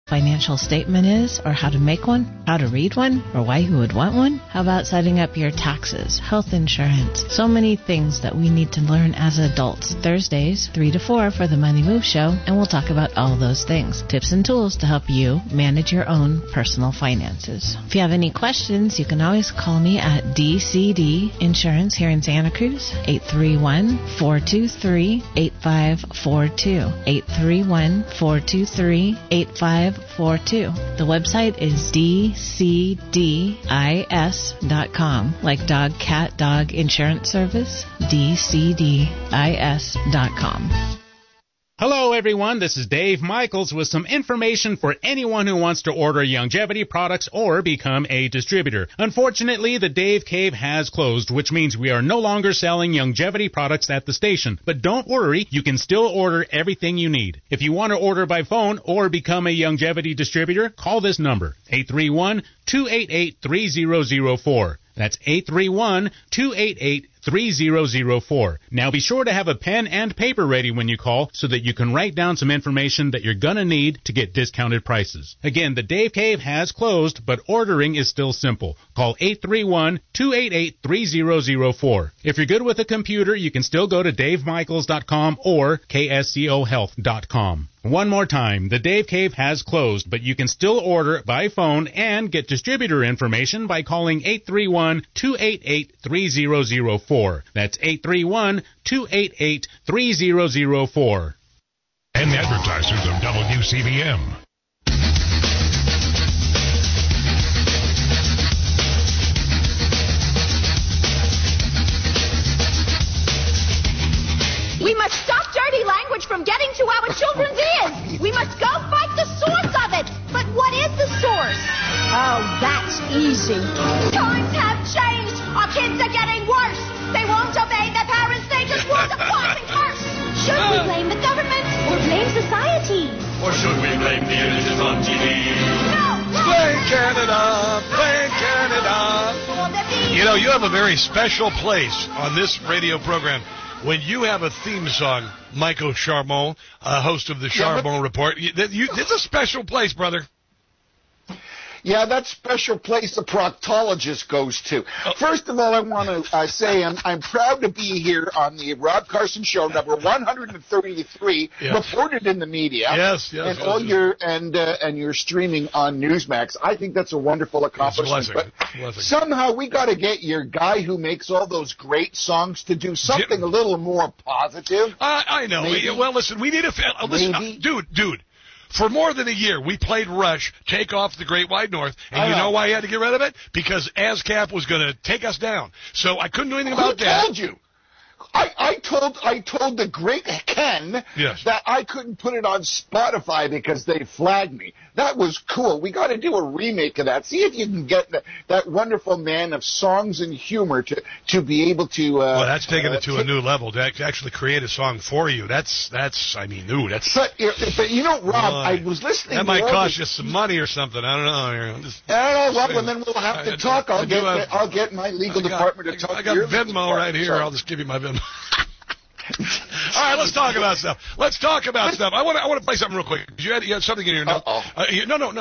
financial statement is, or how to make one, how to read one, or why you would want one? How about setting up your taxes, health insurance? So many things that we need to learn as adults. Thursdays, 3 to 4 for the Money Move Show, and we'll talk about all those things. Tips and tools to help you manage your own personal finances. If you have any questions, you can always call me at DCD Insurance here in Santa Cruz, 831-423-8542. 831-423-8542. The website is dcdis.com, like dog, cat, dog insurance service, dcdis.com. Hello, everyone. This is Dave Michaels with some information for anyone who wants to order Youngevity products or become a distributor. Unfortunately, the Dave Cave has closed, which means we are no longer selling Youngevity products at the station. But don't worry, you can still order everything you need. If you want to order by phone or become a Youngevity distributor, call this number, 831-288-3004. That's 831-288-3004. Now be sure to have a pen and paper ready when you call so that you can write down some information that you're going to need to get discounted prices. Again, the Dave Cave has closed, but ordering is still simple. Call 831-288-3004. If you're good with a computer, you can still go to davemichaels.com or kscohealth.com. One more time, the Dave Cave has closed, but you can still order by phone and get distributor information by calling 831-288-3004. That's 831-288-3004. And advertisers of WCBM. We must stop dirty language from getting to our children's ears. We must go fight the source of it. But what is the source? Oh, that's easy. Times have changed. Our kids are getting worse. They won't obey their parents. They just want to fuss and curse. Should we blame the government or blame society? Or should we blame the images on TV? No. Play Canada, play Canada. You know, you have a very special place on this radio program. When you have a theme song, Michael Charbon, host of the Charbon Report, it's a special place, brother. Yeah, that special place the proctologist goes to. First of all, I want to say I'm proud to be here on the Rob Carson Show, number 133, reported in the media. Yes. And you're streaming on Newsmax. I think that's a wonderful accomplishment. But somehow we got to get your guy who makes all those great songs to do something a little more positive. I know. Maybe. Well, listen, we need a listen, dude. For more than a year, we played Rush, Take Off the Great Wide North, and you know why he had to get rid of it? Because ASCAP was going to take us down. So I couldn't do anything about that. Who told you? I told the great Ken that I couldn't put it on Spotify because they flagged me. That was cool. We got to do a remake of that. See if you can get that wonderful man of songs and humor to be able to. Well, that's taking it to a new level. To actually create a song for you. That's. But you know, Rob, I was listening. That might cost you some money or something. I don't know. I don't know, Rob. And then we'll have to talk. I'll get my legal department to talk. I got Venmo right here. I'll just give you my Venmo. All right, let's talk about stuff. I want to play something real quick. You had something in your note. No.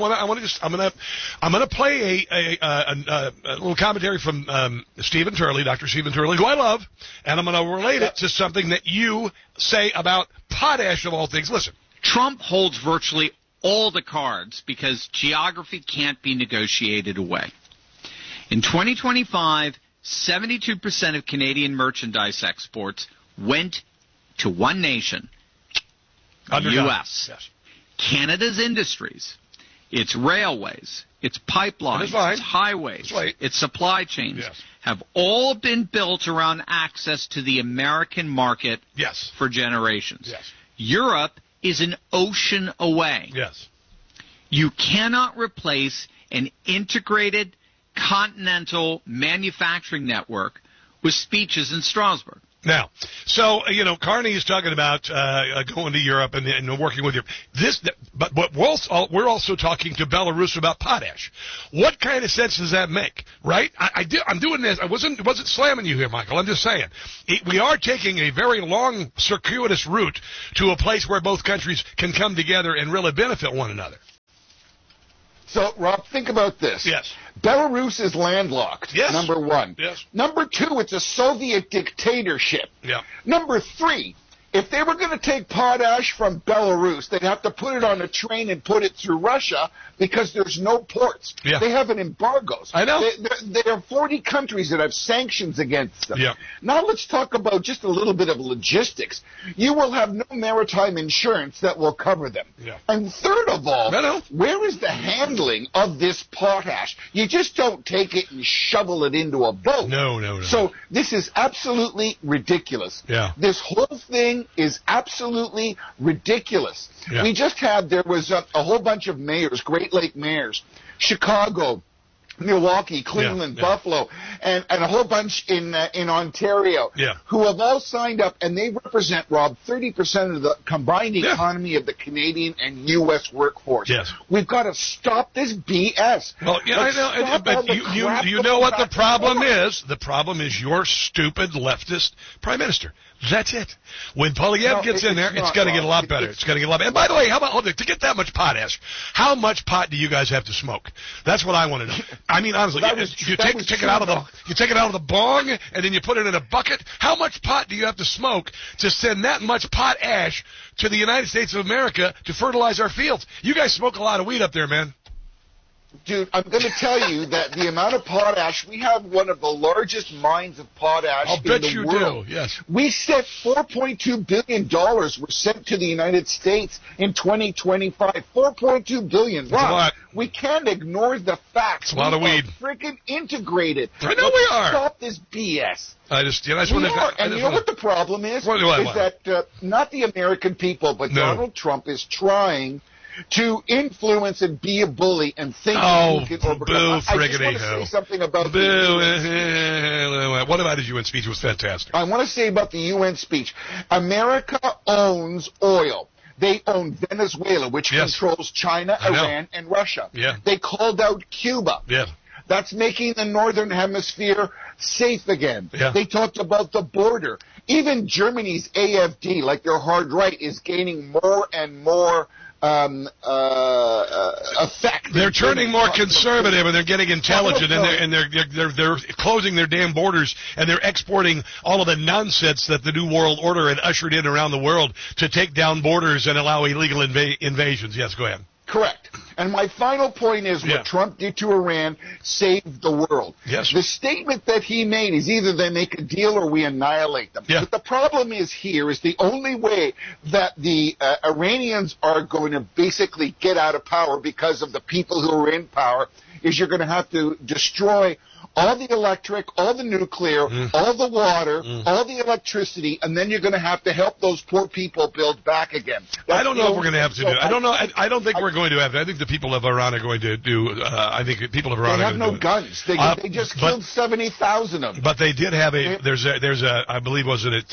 I'm gonna play a little commentary from Stephen Turley, Dr. Stephen Turley, who I love, and I'm gonna relate it to something that you say about potash of all things. Listen, Trump holds virtually all the cards because geography can't be negotiated away. In 2025, 72% of Canadian merchandise exports went to one nation, the U.S. Yes. Canada's industries, its railways, its pipelines, its highways, its supply chains have all been built around access to the American market for generations. Yes. Europe is an ocean away. Yes. You cannot replace an integrated continental manufacturing network with speeches in Strasbourg. Now, so, Carney is talking about going to Europe and working with Europe. But we're also talking to Belarus about potash. What kind of sense does that make, right? I'm doing this. I wasn't slamming you here, Michael. I'm just saying. We are taking a very long, circuitous route to a place where both countries can come together and really benefit one another. So, Rob, think about this. Yes. Belarus is landlocked, yes. number one. Yes. Number two, it's a Soviet dictatorship. Yeah. Number three, if they were going to take potash from Belarus, they'd have to put it on a train and put it through Russia because there's no ports. Yeah. They have an embargoes. I know. There are 40 countries that have sanctions against them. Yeah. Now let's talk about just a little bit of logistics. You will have no maritime insurance that will cover them. Yeah. And third of all, where is the handling of this potash? You just don't take it and shovel it into a boat. No. So this is absolutely ridiculous. Yeah. This whole thing is absolutely ridiculous. Yeah. There was a whole bunch of mayors, Great Lake mayors, Chicago, Milwaukee, Cleveland, Buffalo, and a whole bunch in Ontario, who have all signed up, and they represent, Rob, 30% of the combined economy of the Canadian and U.S. workforce. Yes. We've got to stop this BS. Well, yeah, I know, but you know what the problem is? The problem is your stupid leftist prime minister. That's it. When Poilievre gets in there, it's going to get a lot better. It's going to get a lot better. And by the way, how about to get that much potash? How much pot do you guys have to smoke? That's what I want to know. I mean, honestly, you take it out of the bong and then you put it in a bucket. How much pot do you have to smoke to send that much potash to the United States of America to fertilize our fields? You guys smoke a lot of weed up there, man. Dude, I'm going to tell you that the amount of potash, we have one of the largest mines of potash in the world. I'll bet you do, yes. We sent $4.2 billion were sent to the United States in 2025. $4.2 billion. That's a lot. We can't ignore the facts. It's a lot of weed. Freaking integrated. I know we are. Stop this BS. You know what the problem is? Is that not the American people, but Donald Trump is trying to influence and be a bully and think he can overcome. I just want to say something about What about his UN speech? It was fantastic. I want to say about the UN speech. America owns oil. They own Venezuela, which controls China, Iran, and Russia. Yeah. They called out Cuba. Yeah. That's making the Northern Hemisphere safe again. Yeah. They talked about the border. Even Germany's AfD, like their hard right, is gaining more and more effect. They're turning more conservative, and they're getting intelligent, and they're closing their damn borders, and they're exporting all of the nonsense that the New World Order had ushered in around the world to take down borders and allow illegal invasions. Yes, go ahead. Correct. And my final point is what Trump did to Iran saved the world. Yes. The statement that he made is either they make a deal or we annihilate them. Yeah. But the problem is the only way that the Iranians are going to basically get out of power because of the people who are in power is you're going to have to destroy all the electric, all the nuclear, all the water, all the electricity, and then you're going to have to help those poor people build back again. I don't know if we're going to have to do it. I don't know. I don't think we're going to have to. I think the people of Iran are going to do. I think people of Iran are going to do it. They have no guns. They just killed 70,000 of them. But they did have a. There's a. I believe wasn't it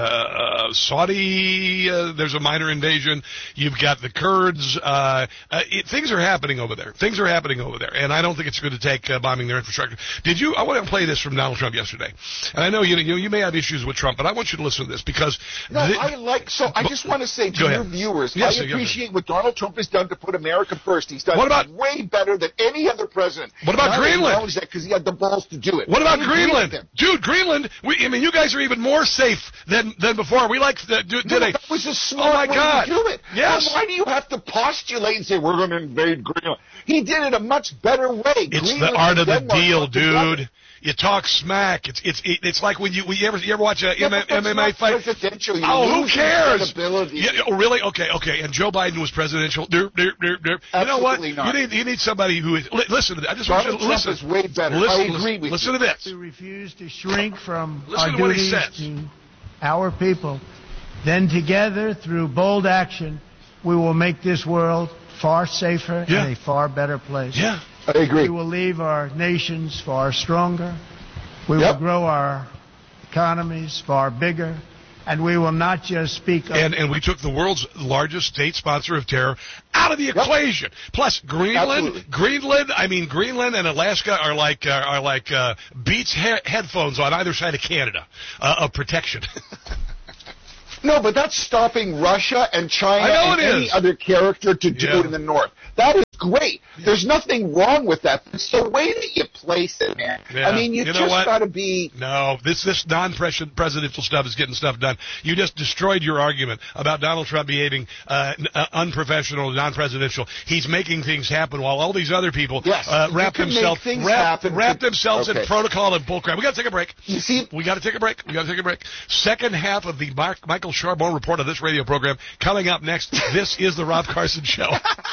Saudi? There's a minor invasion. You've got the Kurds. Things are happening over there. And I don't think it's going to take bombing their infrastructure. I want to play this from Donald Trump yesterday. And I know you may have issues with Trump, but I want you to listen to this because... I just want to say to your viewers, I appreciate what Donald Trump has done to put America first. He's done way better than any other president. What about Greenland? I acknowledge that because he had the balls to do it. What about Greenland? Dude, Greenland, you guys are even more safe than before. We that was a smart way to do it. Yes. Why do you have to postulate and say, we're going to invade Greenland? He did it a much better way. It's Greenland the art of the deal, dude. You talk smack. It's like when you ever watch a MMA fight. Who cares? Really? Okay. And Joe Biden was presidential. You know what? You need somebody who is. Listen to that. I just want you to listen. Trump is way better. I agree with you. Listen to this. We refuse to shrink from our duties to our people. Then together, through bold action, we will make this world far safer and a far better place. Yeah. I agree. We will leave our nations far stronger. We will grow our economies far bigger. And we will not just speak of... And we took the world's largest state sponsor of terror out of the equation. Plus, Greenland and Alaska are like Beats headphones on either side of Canada of protection. No, but that's stopping Russia and China and any other character to do it in the north. That is great. There's nothing wrong with that. It's the way that you place it, man. Yeah. I mean, you just got to be... No, this non-presidential stuff is getting stuff done. You just destroyed your argument about Donald Trump behaving unprofessional, non-presidential. He's making things happen while all these other people wrap themselves in protocol and bullcrap. We got to take a break. You see? We got to take a break. Second half of the Michael Charbon report of this radio program coming up next. This is the Rob Carson Show.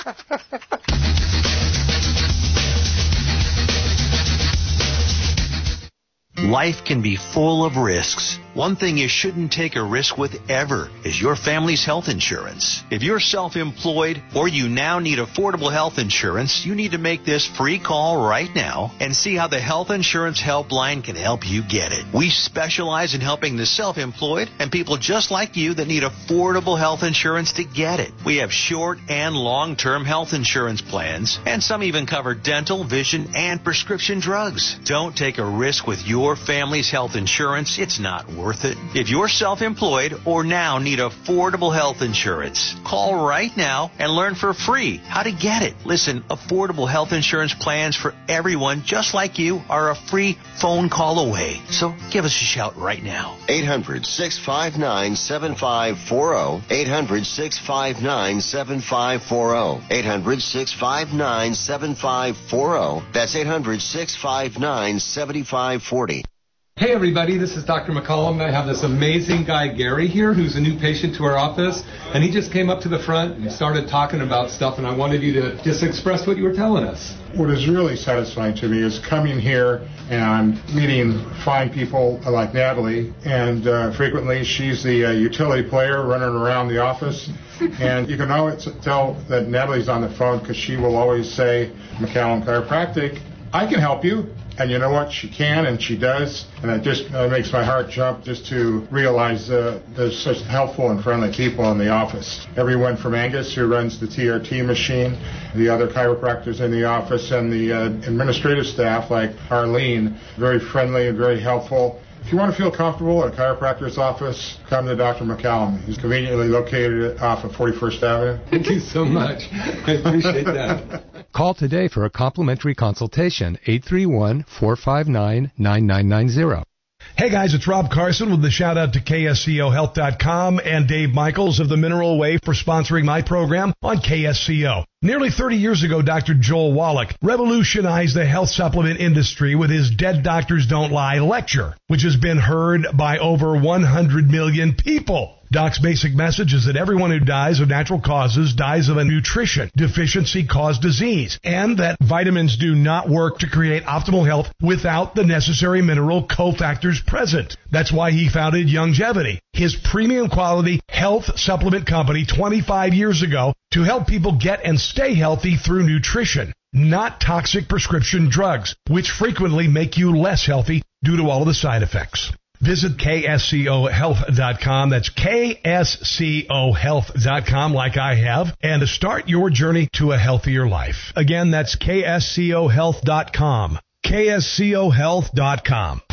Life can be full of risks. One thing you shouldn't take a risk with ever is your family's health insurance. If you're self-employed or you now need affordable health insurance, you need to make this free call right now and see how the Health Insurance Helpline can help you get it. We specialize in helping the self-employed and people just like you that need affordable health insurance to get it. We have short and long-term health insurance plans, and some even cover dental, vision, and prescription drugs. Don't take a risk with your family's health insurance. It's not worth it. If you're self-employed or now need affordable health insurance, call right now and learn for free how to get it. Listen, affordable health insurance plans for everyone just like you are a free phone call away. So give us a shout right now. 800-659-7540. 800-659-7540. 800-659-7540. That's 800-659-7540. Hey everybody, this is Dr. McCollum. I have this amazing guy, Gary, here, who's a new patient to our office, and he just came up to the front and started talking about stuff, and I wanted you to just express what you were telling us. What is really satisfying to me is coming here and meeting fine people like Natalie, and frequently she's the utility player running around the office, and you can always tell that Natalie's on the phone because she will always say, McCollum Chiropractic, I can help you. And you know what? She can, and she does. And it just makes my heart jump just to realize there's such helpful and friendly people in the office. Everyone from Angus, who runs the TRT machine, the other chiropractors in the office, and the administrative staff like Arlene, very friendly and very helpful. If you want to feel comfortable at a chiropractor's office, come to Dr. McCollum. He's conveniently located off of 41st Avenue. Thank you so much. I appreciate that. Call today for a complimentary consultation, 831-459-9990. Hey guys, it's Rob Carson with the shout out to KSCOHealth.com and Dave Michaels of the Mineral Way for sponsoring my program on KSCO. Nearly 30 years ago, Dr. Joel Wallach revolutionized the health supplement industry with his Dead Doctors Don't Lie lecture, which has been heard by over 100 million people. Doc's basic message is that everyone who dies of natural causes dies of a nutrition deficiency caused disease, and that vitamins do not work to create optimal health without the necessary mineral cofactors present. That's why he founded Youngevity, his premium quality health supplement company 25 years ago, to help people get and stay healthy through nutrition, not toxic prescription drugs, which frequently make you less healthy due to all of the side effects. Visit KSCOHealth.com. That's KSCOHealth.com, like I have, and start your journey to a healthier life. Again, that's KSCOHealth.com. KSCOHealth.com.